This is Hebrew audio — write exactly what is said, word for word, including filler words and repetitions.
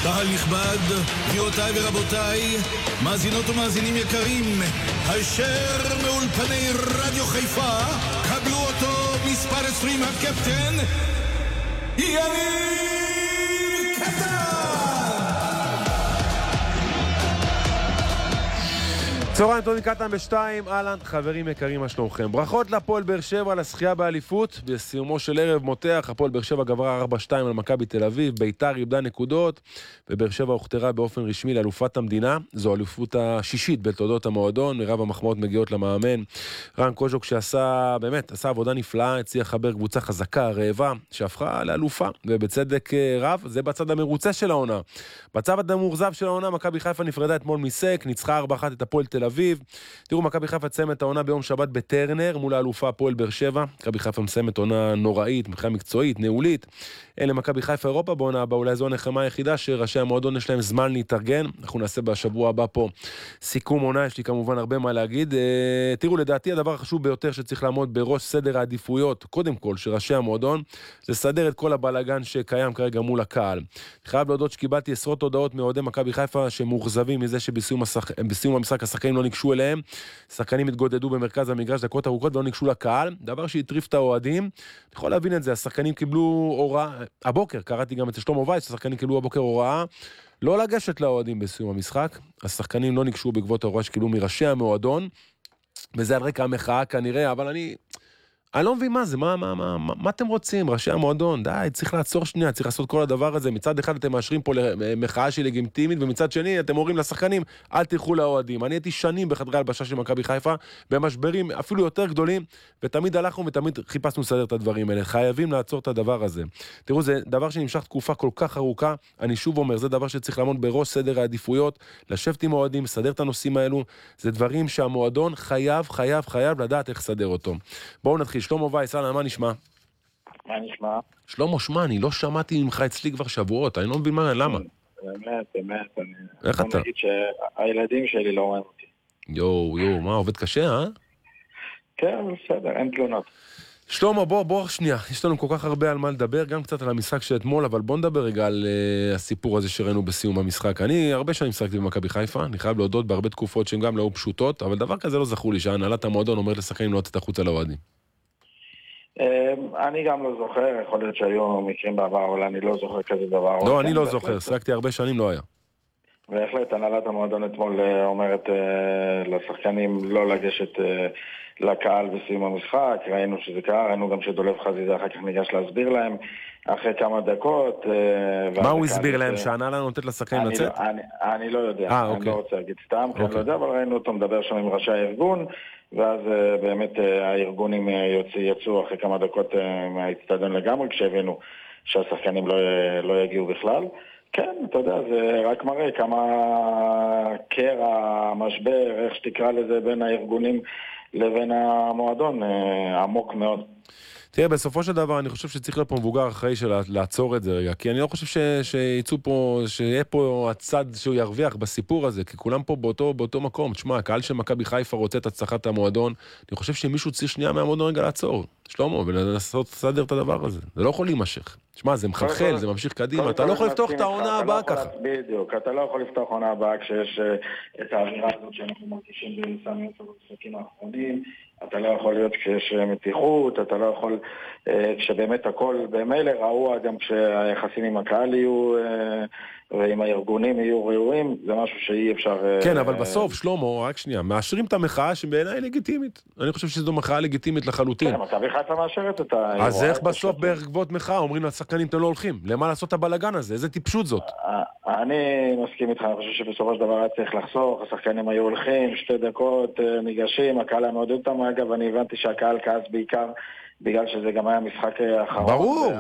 קהל נכבד, גבירותיי ורבותיי, מאזינות ומאזינים יקרים, הישר מאולפני רדיו חיפה, קבלו אותו מספר עשרים הקפטן, יניב קטן. צהריים טובים, קטן בשתיים, אהלן, חברים יקרים, מה שלומכם? ברכות להפועל באר שבע על הזכייה באליפות, בסיומו של ערב מותח, הפועל באר שבע גברה ארבע שתיים על מכבי תל אביב, ביתר איבדה נקודות, ובאר שבע הוכתרה באופן רשמי לאלופת המדינה, זו האליפות השישית בתולדות המועדון, מרב המחמאות מגיעות למאמן, רן קוז'וק שעשה, באמת, עשה עבודה נפלאה, הצליח לחבר קבוצה חזקה, רעבה, שהפכה לאלופה, ובצדק רב, זה בצד המרוצה של העונה. בצד המורזב של העונה, מכבי חיפה נפרדה אתמול מסק, ניצחה ארבע אחת את הפועל תל אביב. תראו, מכבי חיפה תסיימת העונה ביום שבת בטרנר מול האלופה הפועל באר שבע. מכבי חיפה מסיימת עונה נוראית, מבחינה מקצועית, ניהולית. אין למכבי חיפה אירופה בעונה הבאה, אולי זו הנחמה היחידה שראשי המועדון יש להם זמן להתארגן. אנחנו נעשה בשבוע הבא פה סיכום עונה, יש לי כמובן הרבה מה להגיד. תראו, לדעתי הדבר החשוב ביותר שצריך לעמוד בראש סדר העדיפויות, קודם כל, שראשי המועדון, זה לסדר את כל הבלגן שקיים כרגע מול הקהל. חייב להודות שקיבלתי עשרות הודעות מאוהדי מכבי חיפה שמאוכזבים מזה שבסיום השח... בסיום המשחק השחקנים לא ניגשו אליהם, שחקנים התגודדו במרכז המגרש דקות ארוכות ולא ניגשו לקהל, דבר שהטריף את האוהדים. אני יכול להבין את זה, השחקנים קיבלו הוראה, הבוקר, קראתי גם את שלמה וייס, השחקנים קיבלו הבוקר הוראה לא לגשת לאוהדים בסיום המשחק, השחקנים לא ניגשו בעקבות ההוראה שקיבלו מראשי המועדון, וזה על רקע המחאה כנראה, אבל אני... אני לא מבין מה זה, מה, מה, מה, מה, מה אתם רוצים, ראשי המועדון? די, צריך לעצור שנייה, צריך לעשות כל הדבר הזה. מצד אחד אתם מאשרים פה למחאה שהיא לגיטימית, ומצד שני אתם אומרים לשחקנים, אל תלכו לאוהדים. אני הייתי שנים בחדרי הלבשה של מכבי חיפה, במשברים אפילו יותר גדולים, ותמיד הלכנו ותמיד חיפשנו לסדר את הדברים האלה. חייבים לעצור את הדבר הזה. תראו, זה דבר שנמשך תקופה כל כך ארוכה, אני שוב אומר, זה דבר שצריך לעמוד בראש סדר העדיפויות, לשבת עם האוהדים, לסדר את הנושאים האלו. זה דברים שהמועדון חייב, חייב, חייב לדעת איך לסדר אותו. בואו נתחיל. שלמה וייס, אהלן, מה נשמע? מה נשמע? שלמה, שמע, אני לא שמעתי ממך אצלי כבר שבועות, אני לא מבין מה, למה? באמת, באמת, אני... איך אתה? אני אגיד שהילדים שלי לא רואים אותי. יואו, יואו, מה, עובד קשה, אה? כן, בסדר, אין תלונות. שלמה, בוא, בוא, שנייה, יש לנו כל כך הרבה על מה לדבר, גם קצת על המשחק של אתמול, אבל בוא נדבר רגע על uh, הסיפור הזה שראינו בסיום המשחק. אני, הרבה שנים משחקתי במכבי חיפה, אני חייב להודות בהרבה תקופות שהן גם לא פשוטות, אבל דבר כזה לא זכור לי, שהנהלת המועדון אומרת לשחקנים לא לצאת החוצה לאוהדים. אני גם לא זוכר, יכול להיות שהיו מקרים בעבר, אבל אני לא זוכר כזה דבר. לא, אני לא זוכר, שחקתי הרבה שנים, לא היה. בהחלט, הנהלת המועדון אתמול אומרת לשחקנים לא לגשת לקהל בסיום המשחק, ראינו שזה קרה, ראינו גם שדולב חזיזה אחר כך ניגש להסביר להם אחרי כמה דקות. מה הוא הסביר להם? שהנהלה נותנת לשחקנים לצאת? אני לא יודע, אני לא רוצה להגיד סתם, אני לא יודע, אבל ראינו אותו מדבר שם עם ראשי הארגון, ואז באמת הארגונים יצאו אחרי כמה דקות מהאצטדיון לגמרי, כשהבינו שהשחקנים לא יגיעו בכלל. כן, אתה יודע, זה רק מראה כמה קרע, משבר, איך שתקרא לזה, בין הארגונים לבין המועדון, עמוק מאוד. תראה, בסופו של דבר אני חושב שצריך להיות פה מבוגר אחראי של לעצור את זה רגע, כי אני לא חושב ש... שיצאו פה, שיהיה פה הצד שהוא ירוויח בסיפור הזה, כי כולם פה באותו, באותו מקום. תשמע, הקהל של מכבי חיפה רוצה את הצלחת המועדון, אני חושב שמישהו צריך שנייה מהמועדון רגע לעצור, שלמה, ולנסות לסדר את הדבר הזה. זה לא יכול להימשך. תשמע, זה מחלחל, זה ממשיך קדימה, אתה לא יכול לפתוח את העונה הבאה ככה. בדיוק, אתה לא יכול לפתוח העונה הבאה כשיש את האווירה הזאת שאנחנו מרגישים בסמי עשר במשחקים האחרונים, אתה לא יכול להיות כשיש מתיחות, אתה לא יכול, כשבאמת הכל במילא ראו, גם כשהיחסים עם הקהל יהיו, ועם הארגונים יהיו ראויים, זה משהו שאי אפשר... כן, אבל בסוף, שלמה, רק שנייה, מאשרים את המחאה שבעיניי לגיטימית. אני חושב שזו מחאה לגיטימית לחלוטין. כן, מכבי חיפה מאשרת את ה... אז איך בסוף בעקבות מחאה אומרים לשחקנים אתם לא הולכים? למה לעשות את הבלגן הזה? איזה טיפשות זאת? אני מסכים איתך, אני חושב שבסופו של דבר היה צריך לחסוך, השחקנים היו הולכים, שתי דקות ניגשים, הקהל היה מעודד אותם, אגב, אני הבנתי שהקהל כעס בעיקר, בגלל שזה גם היה משחק אחרון. ברור,